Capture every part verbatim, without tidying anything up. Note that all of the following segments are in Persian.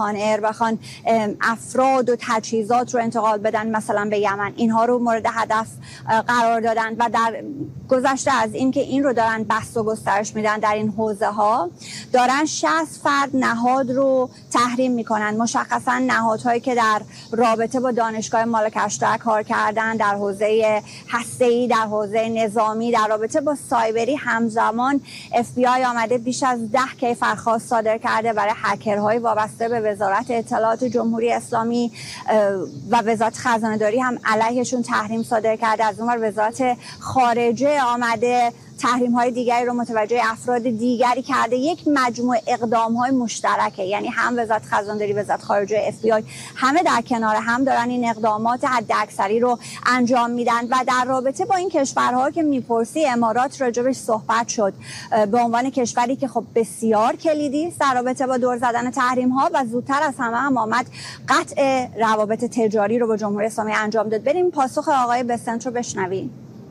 جهان ایر بخوان افراد و تجهیزات رو انتقال بدن مثلا به یمن، اینها رو مورد هدف قرار دادن و در گذشته از این که این رو دارن بسط و گسترش میدن در این حوزه ها، دارن شصت فرد نهاد رو تحریم میکنن. مشخصا نهادهایی که در رابطه با دانشگاه مالک اشتر کار کردن، در حوزه هسته‌ای، در حوزه نظامی، در رابطه با سایبری. همزمان اف بی آی آمده بیش از ده کیفرخواست صادر کرده برای هکرهای وابسته به وزارت اطلاعات جمهوری اسلامی و وزارت خزانه‌داری هم علیهشون تحریم صادر کرده. از اونور وزارت خارجه آمده تحریم های دیگری رو متوجه افراد دیگری کرده. یک مجموعه اقدام های مشترکه، یعنی هم وزارت خزانه‌داری، وزارت خارجه، اف بی آی همه در کنار هم دارن این اقدامات حداکثری رو انجام میدن. و در رابطه با این کشورها که میپرسی، امارات راجبش صحبت شد به عنوان کشوری که خب بسیار کلیدی است در رابطه با دور زدن تحریم ها و زودتر از همه هم آمد قطع روابط تجاری رو با جمهوری اسلامی انجام داد. بریم پاسخ آقای بسنت رو بشنویم.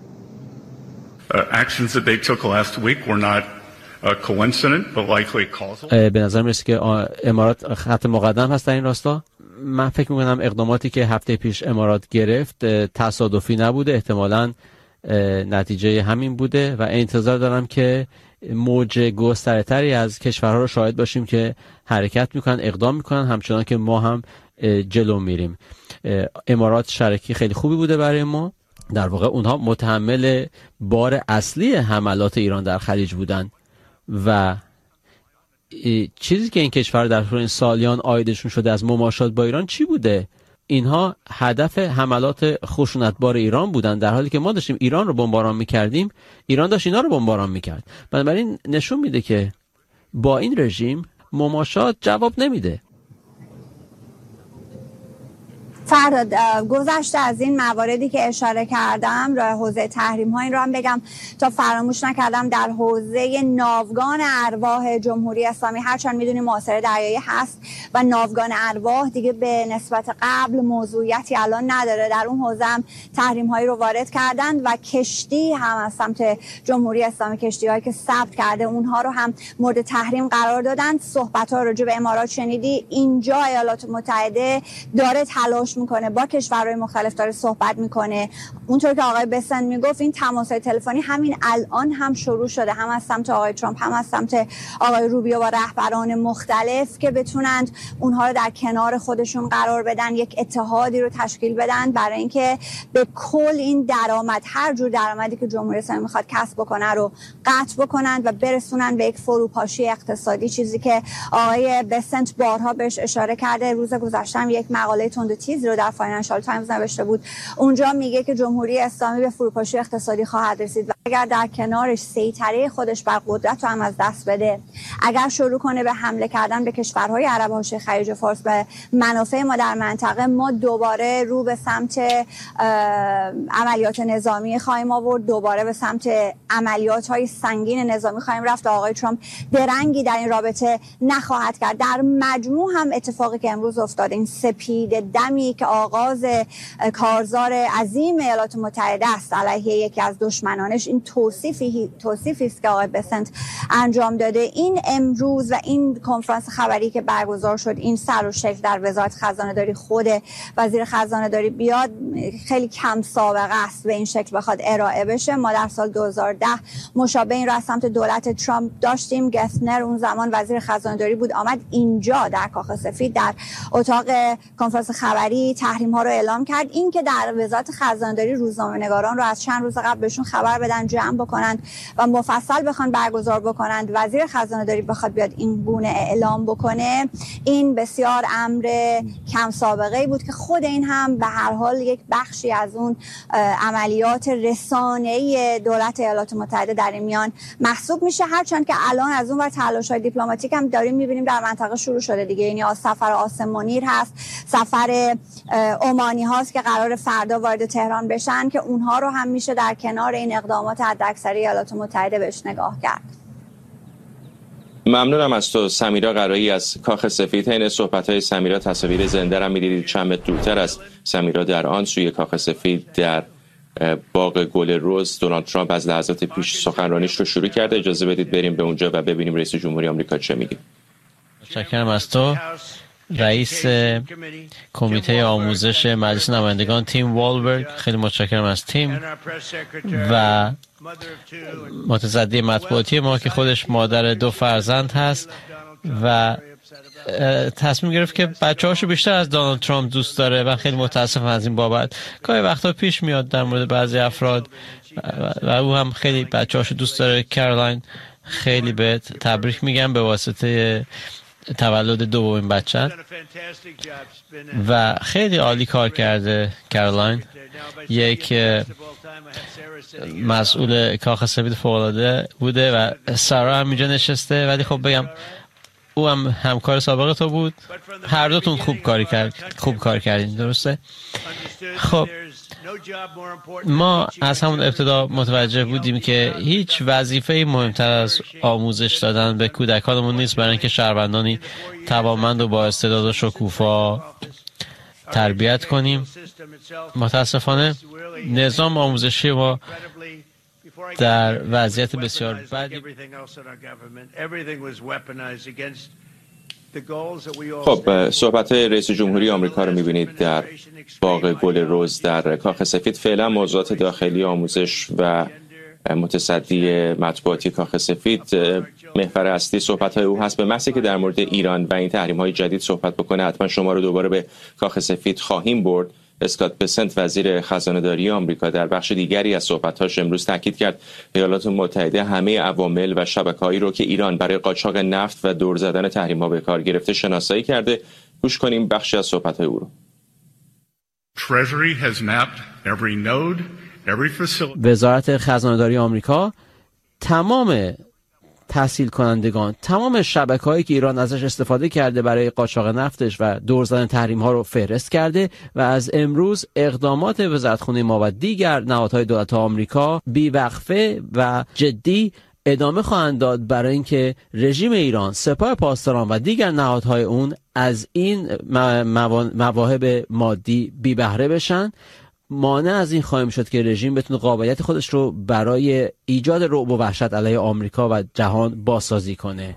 Uh, actions that they took last week were not uh, coincident, but likely causal. به نظر میرسه که امارات خط مقدم هست در این راستا. من فکر میکنم اقداماتی که هفته پیش امارات گرفت تصادفی نبوده، احتمالاً نتیجه همین بوده و انتظار دارم که موج گستره‌تری از کشورها رو شاهد باشیم که حرکت میکنن، اقدام میکنن، همچنان که ما هم جلو میریم. امارات شریکی خیلی خوبی بوده برای ما. در واقع اونها متحمل بار اصلی حملات ایران در خلیج بودن و چیزی که این کشور در طول این سالیان عایدشون شده از مماشات با ایران چی بوده؟ اینها هدف حملات خشونتبار ایران بودن، در حالی که ما داشتیم ایران رو بمباران میکردیم، ایران داشت اینا رو بمباران میکرد. بنابراین نشون میده که با این رژیم مماشات جواب نمیده. فرهاد، گذشته از این مواردی که اشاره کردم راه حوزه تحریم ها، این رو هم بگم تا فراموش نکردم، در حوزه ناوگان ارواح جمهوری اسلامی، هرچند میدونیم محاصره دریایی هست و ناوگان ارواح دیگه به نسبت قبل موضوعیتی الان نداره، در اون حوزه هم تحریم هایی رو وارد کردن و کشتی هم از سمت جمهوری اسلامی، کشتی هایی که ثبت کرده اونها رو هم مورد تحریم قرار دادن. صحبت ها راجع به امارات شنیدی. اینجا ایالات متحده داره تلاش میکنه، با کشورهای مختلف داره صحبت میکنه. اونطور که آقای بسن میگفت این تماس‌های تلفنی همین الان هم شروع شده، هم از سمت آقای ترامپ هم از سمت آقای روبیو و رهبران مختلف که بتونند اونها رو در کنار خودشون قرار بدن، یک اتحادی رو تشکیل بدن برای اینکه به کل این درآمد، هر جور درآمدی که جمهوری اسلامی میخواد کسب بکنه رو قطع بکنن و برسونن به یک فروپاشی اقتصادی. چیزی که آقای بسنت بارها بهش اشاره کرده. روز گذشته هم یک مقاله تند و تیز رو در فاینانشال تایمز نوشته بود. اونجا میگه که جمهوری اسلامی به فروپاشی اقتصادی خواهد رسید و اگر در کنارش سیطره خودش بر قدرت رو هم از دست بده، اگر شروع کنه به حمله کردن به کشورهای عرب حاشیه خلیج فارس، به منافع ما در منطقه، ما دوباره رو به سمت عملیات نظامی خواهیم آورد، دوباره به سمت عملیات های سنگین نظامی خواهیم رفت. آقای ترامپ درنگی در این رابطه نخواهد کرد. در مجموع هم اتفاقی که امروز افتاد، این سپید دمی که آغاز کارزار عظیم ایالات متحده است علیه یکی از دشمنانش، این توصیفی توصیفی است که آقای بسنت انجام داده. این امروز و این کنفرانس خبری که برگزار شد، این سر و شکل در وزارت خزانه‌داری، خود وزیر خزانه‌داری بیاد، خیلی کم سابقه است به این شکل بخواد ارائه بشه. ما در سال دو هزار و ده مشابه این رو از سمت دولت ترامپ داشتیم. گثنر اون زمان وزیر خزانه‌داری بود، آمد اینجا در کاخ سفید در اتاق کنفرانس خبری تحریم ها رو اعلام کرد. این که در وزارت خزانه‌داری روزنامه‌نگاران رو از چند روز قبل بهشون خبر بدن، جمع بکنند و مفصل بخوان برگزار بکنند، وزیر خزانه‌داری بخواد بیاد این گونه اعلام بکنه، این بسیار امر کم سابقه ای بود که خود این هم به هر حال یک بخشی از اون عملیات رسانه‌ای دولت ایالات متحده در این میان محسوب میشه. هرچند که الان از اون ور تلاش‌های دیپلماتیک هم داریم می‌بینیم در منطقه شروع شده دیگه، یعنی سفر عاصم منیر هست، سفر عمانی هاست که قرار فردا وارد تهران بشن، که اونها رو هم میشه در کنار این اقدامات حداکثری ایالات متحده بهش نگاه کرد. ممنونم از تو سمیرا قرایی از کاخ سفید. این صحبت‌های سمیرا تصاویر زنده را می‌دیدید چند متر دورتر از سمیرا در آن سوی کاخ سفید در باغ گل رز دونالد ترامپ از لحظات پیش سخنرانیش رو شروع کرده. اجازه بدید بریم به اونجا و ببینیم رئیس جمهوری آمریکا چه میگه. متشکرم از تو. رئیس کمیته آموزش مجلس نمایندگان تیم والبرگ، خیلی متشکرم از تیم، و متصدی مطبوعاتی ما که خودش مادر دو فرزند هست و تصمیم گرفت که بچه‌هاشو بیشتر از دونالد ترامپ دوست داره و خیلی متاسفم از این بابت. گاهی وقتا پیش میاد در مورد بعضی افراد و او هم خیلی بچه‌هاشو دوست داره. کارولاین، خیلی بهت تبریک میگم به واسطه تولد دومین بچه و خیلی عالی کار کرده کارولاین، یک مسئول کاخ سفید فوق‌العاده بوده و سارا هم اینجا نشسته، ولی خب بگم او هم همکار سابق تو بود، هر دوتون خوب کاری کرد خوب کار کردین، درسته؟ خب ما از همون ابتدا متوجه بودیم که هیچ وظیفه‌ای مهمتر از آموزش دادن به کودکانمون نیست برای اینکه شهروندانی توانمند و با استعداد و شکوفا تربیت کنیم. متاسفانه نظام آموزشی ما در وضعیت بسیار بدی. خب صحبت رئیس جمهوری آمریکا رو می‌بینید در باغ گل رز در کاخ سفید. فعلا موضوعات داخلی آموزش و متصدی مطبوعاتی کاخ سفید محور اصلی صحبت‌های او هست. به محضی که در مورد ایران و این تحریم‌های جدید صحبت بکنه حتما شما رو دوباره به کاخ سفید خواهیم برد. اسکات بسنت وزیر خزانه‌داری آمریکا در بخش دیگری از صحبت‌هاش امروز تاکید کرد ایالات متحده همه عوامل و شبکه‌هایی رو که ایران برای قاچاق نفت و دور زدن تحریم‌ها به کار گرفته شناسایی کرده. گوش کنیم بخشی از صحبت‌های او رو. وزارت خزانه‌داری آمریکا تمام تحصیل کنندگان، تمام شبکه‌هایی که ایران ازش استفاده کرده برای قاچاق نفتش و دور زدن تحریم‌ها رو فهرست کرده و از امروز اقدامات وزارتخانه ما و دیگر نهادهای دولت آمریکا بی‌وقفه و جدی ادامه خواهند داد برای اینکه رژیم ایران، سپاه پاسداران و دیگر نهادهای اون از این مواهب مادی بی بهره بشن. مانع از این خواهیم شد که رژیم بتونه قابلیت خودش رو برای ایجاد رعب و وحشت علیه آمریکا و جهان بازسازی کنه.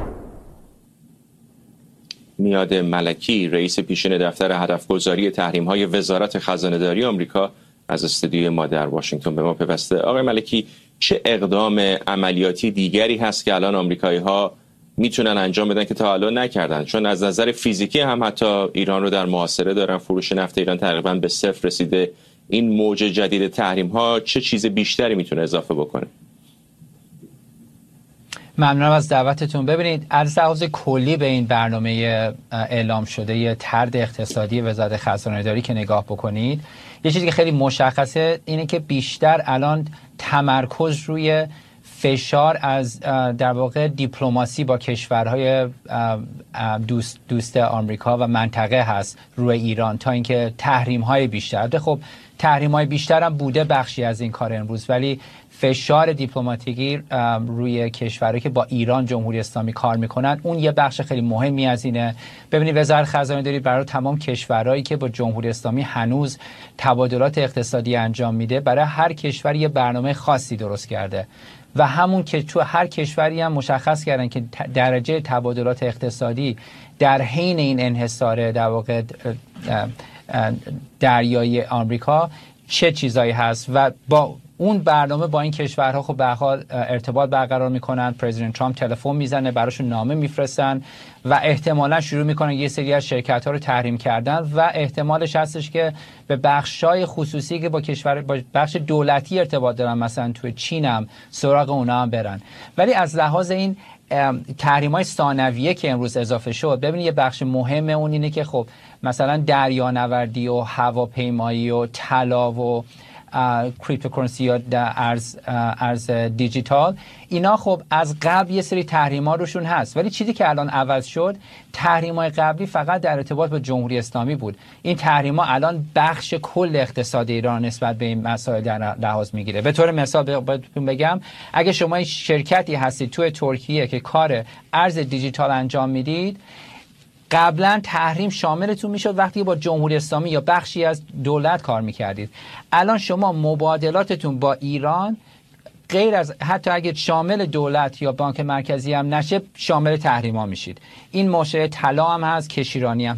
میاد ملکی، رئیس پیشین دفتر هدفگذاری تحریم‌های وزارت خزانه‌داری آمریکا، از استودیوی ما در واشنگتن به ما پیوسته. آقای ملکی، چه اقدام عملیاتی دیگری هست که الان آمریکایی‌ها میتونن انجام بدن که تا الان نکردن؟ چون از نظر فیزیکی هم حتی ایران رو در محاصره دارن، فروش نفت ایران تقریبا به صفر رسیده. این موج جدید تحریم ها چه چیز بیشتری میتونه اضافه بکنه؟ ممنونم از دعوتتون. ببینید، از لحاظ کلی به این برنامه اعلام شده یه طرد اقتصادی وزارت خزانه‌داری که نگاه بکنید، یه چیزی که خیلی مشخصه اینه که بیشتر الان تمرکز روی فشار از در واقع دیپلماسی با کشورهای دوست دوست آمریکا و منطقه هست روی ایران تا اینکه تحریم‌های بیشتر. خب تحریم‌های بیشتر هم بوده بخشی از این کار امروز، ولی فشار دیپلماتیکی روی کشورهایی که با ایران جمهوری اسلامی کار میکنن اون یه بخش خیلی مهمی از اینه. ببینید وزارت خزانه‌داری برای تمام کشورهایی که با جمهوری اسلامی هنوز تبادلات اقتصادی انجام میده، برای هر کشور یه برنامه خاصی درست کرده و همون که تو هر کشوری هم مشخص کردن که درجه تبادلات اقتصادی در حین این انحصار در واقع دریایی آمریکا چه چیزایی هست و با اون برنامه با این کشورها خب به هر حال ارتباط برقرار میکنن. پرزیدنت ترامپ تلفن میزنه، براشون نامه میفرستن و احتمالاً شروع میکنن یه سری از شرکت‌ها رو تحریم کردن و احتمالش هستش که به بخشای خصوصی که با کشور با بخش دولتی ارتباط دارن، مثلا توی چین هم سراغ اونا هم برن. ولی از لحاظ این تحریم‌های ثانویه که امروز اضافه شد، ببینید یه بخش مهم اون اینه که خب مثلا دریانوردی و هواپیمایی و طلا و کریپتوکارنسی یا ارز ارز دیجیتال، اینا خب از قبل یه سری تحریم‌ها روشون هست، ولی چیزی که الان عوض شد، تحریم‌های قبلی فقط در ارتباط با جمهوری اسلامی بود. این تحریم‌ها الان بخش کل اقتصاد ایران نسبت به این مسائل در لحاظ میگیره. به طور مثال بهتون بگم، اگه شما شرکتی هستید توی ترکیه که کار ارز دیجیتال انجام میدید، قبلا تحریم شاملتون میشد وقتی با جمهوری اسلامی یا بخشی از دولت کار میکردید. الان شما مبادلاتتون با ایران غیر از حتی اگه شامل دولت یا بانک مرکزی هم نشه شامل تحریما میشید. این ماشه طلا هم هست، کشیرانی هم